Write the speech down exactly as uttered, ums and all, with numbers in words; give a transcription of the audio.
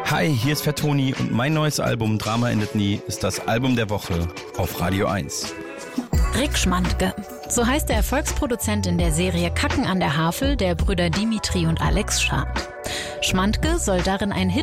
Hi, hier ist Fettoni und mein neues Album Drama endet nie ist das Album der Woche auf Radio eins. Rick Schmandke. So heißt der Erfolgsproduzent in der Serie Kacken an der Havel der Brüder Dimitri und Alex Schad. Schmandke soll darin ein Hit